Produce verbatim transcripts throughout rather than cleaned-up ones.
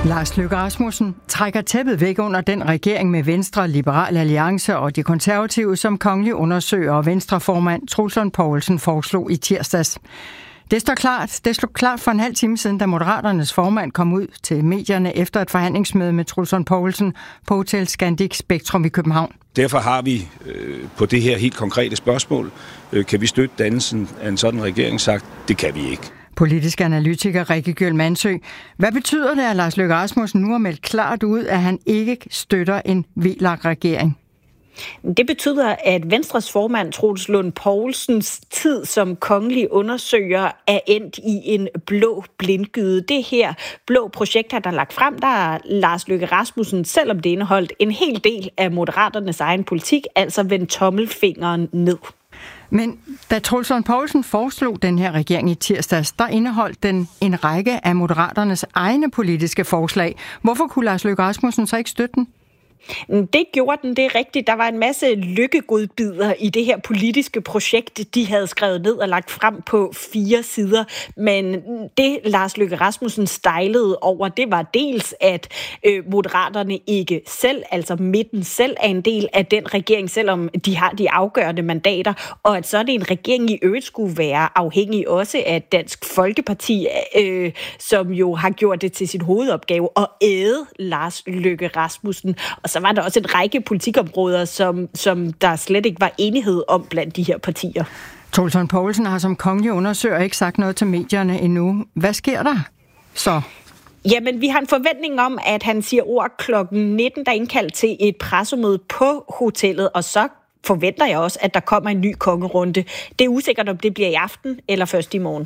Lars Løkke Rasmussen trækker tæppet væk under den regering med Venstre, Liberal Alliance og de konservative, som kongelig undersøger og Venstreformand Troels Lund Poulsen foreslog i tirsdags. Det står klart, det stod klart for en halv time siden, da Moderaternes formand kom ud til medierne efter et forhandlingsmøde med Troels Lund Poulsen på Hotel Scandic Spektrum i København. Derfor har vi øh, på det her helt konkrete spørgsmål, øh, kan vi støtte dannelsen af en sådan regering, sagt, det kan vi ikke. Politisk analytiker Rikke Gjøl Mandsø. Hvad betyder det, at Lars Løkke Rasmussen nu har meldt klart ud, at han ikke støtter en V L A K-regering? Det betyder, at Venstres formand Troels Lund Poulsens tid som kongelig undersøger er endt i en blå blindgyde. Det her blå projekt, der er lagt frem, der er Lars Løkke Rasmussen, selvom det indeholdt en hel del af Moderaternes egen politik, altså vendt tommelfingeren ned. Men da Troels Lund Poulsen foreslog den her regering i tirsdags, der indeholdt den en række af Moderaternes egne politiske forslag. Hvorfor kunne Lars Løkke Rasmussen så ikke støtte den? Det gjorde den, det er rigtigt. Der var en masse lykkegodbidder i det her politiske projekt, de havde skrevet ned og lagt frem på fire sider. Men det Lars Løkke Rasmussen stejlede over, det var dels, at øh, Moderaterne ikke selv, altså midten selv, er en del af den regering, selvom de har de afgørende mandater, og at sådan en regering i øvrigt skulle være afhængig også af Dansk Folkeparti, øh, som jo har gjort det til sin hovedopgave at æde Lars Løkke Rasmussen. Og så var der også en række politikområder, som, som der slet ikke var enighed om blandt de her partier. Troels Lund Poulsen har som kongelig undersøger ikke sagt noget til medierne endnu. Hvad sker der så? Jamen, vi har en forventning om, at han siger ord klokken nitten, der er indkaldt til et pressemøde på hotellet, og så forventer jeg også, at der kommer en ny kongerunde. Det er usikkert, om det bliver i aften eller først i morgen.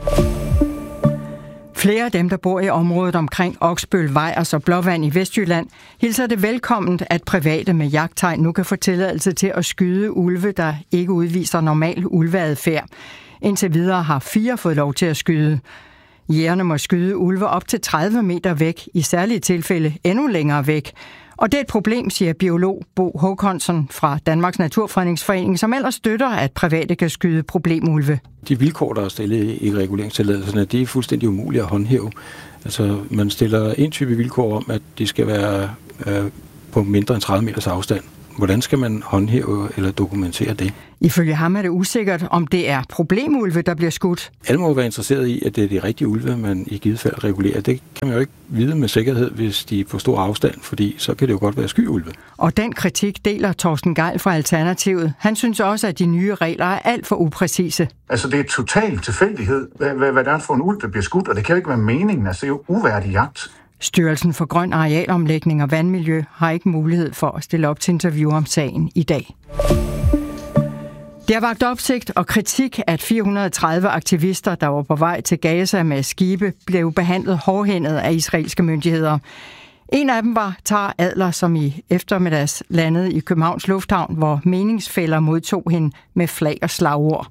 Flere af dem, der bor i området omkring Oksbøl, Vejers og Blåvand i Vestjylland, hilser det velkomment, at private med jagttegn nu kan få tilladelse til at skyde ulve, der ikke udviser normal ulveadfærd. Indtil videre har fire fået lov til at skyde. Jægerne må skyde ulve op til tredive meter væk, i særlige tilfælde endnu længere væk. Og det er et problem, siger biolog Bo Håkonsen fra Danmarks Naturfredningsforening, som ellers støtter, at private kan skyde problemulve. De vilkår, der er stillet i reguleringstilladelserne, det er fuldstændig umuligt at håndhæve. Altså, man stiller en type vilkår om, at de skal være øh, på mindre end tredive meters afstand. Hvordan skal man håndhæve eller dokumentere det? Ifølge ham er det usikkert, om det er problemulve, der bliver skudt. Alle må være interesseret i, at det er de rigtige ulve, man i givet fald regulerer. Det kan man jo ikke vide med sikkerhed, hvis de er på stor afstand, fordi så kan det jo godt være skyulve. Og den kritik deler Torsten Gejl fra Alternativet. Han synes også, at de nye regler er alt for upræcise. Altså, det er total tilfældighed, hvad, hvad, hvad der er for en ulv, der bliver skudt, og det kan jo ikke være meningen. Altså, det er jo uværdig jagt. Styrelsen for Grøn Arealomlægning og Vandmiljø har ikke mulighed for at stille op til interview om sagen i dag. Det har vakt opsigt og kritik, at fire hundrede og tredive aktivister, der var på vej til Gaza med skibe, blev behandlet hårdhændet af israelske myndigheder. En af dem var Tara Adler, som i eftermiddags landede i Københavns Lufthavn, hvor meningsfæller modtog hende med flag og slagord.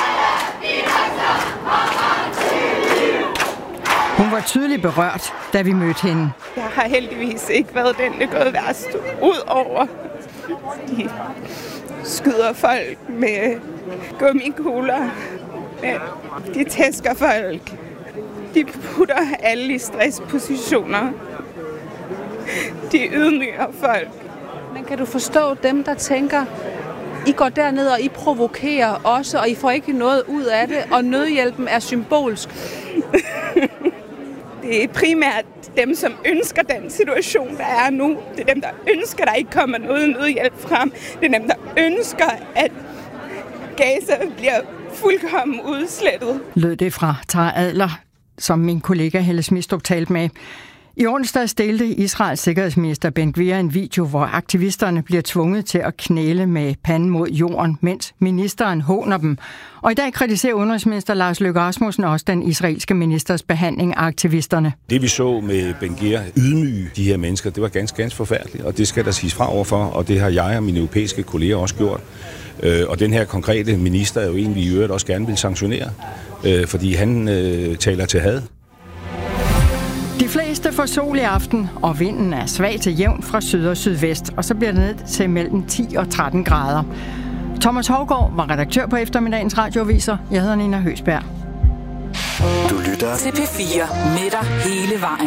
Hun var tydeligt berørt, da vi mødte hende. Jeg har heldigvis ikke været den, der er gået værst ud over. De skyder folk med gummikugler. De tæsker folk. De putter alle i stresspositioner. De ydmyger folk. Men kan du forstå dem, der tænker, I går derned, og I provokerer også, og I får ikke noget ud af det, og nødhjælpen er symbolsk? Det er primært dem, som ønsker den situation, der er nu. Det er dem, der ønsker, der ikke kommer noget nødhjælp frem. Det er dem, der ønsker, at Gaza bliver fuldkommen udslettet. Lød det fra Tara Adler, som min kollega Helle Smidstrup talte med. I onsdag delte Israels sikkerhedsminister Ben Gvir en video, hvor aktivisterne bliver tvunget til at knæle med panden mod jorden, mens ministeren håner dem. Og i dag kritiserer udenrigsminister Lars Løkke Rasmussen også den israelske ministers behandling af aktivisterne. Det vi så med Ben Gvir ydmyge de her mennesker, det var ganske, ganske forfærdeligt, og det skal der siges fra overfor, og det har jeg og mine europæiske kolleger også gjort. Og den her konkrete minister er jo en, vi i øvrigt også gerne vil sanktionere, fordi han taler til had. De fleste får sol i aften, og vinden er svag til jævn fra syd og sydvest, og så bliver det ned til mellem ti og tretten grader. Thomas Hovgaard var redaktør på eftermiddagens radioaviser. Jeg hedder Nina Høsberg. Du lytter til P fire med dig hele vejen.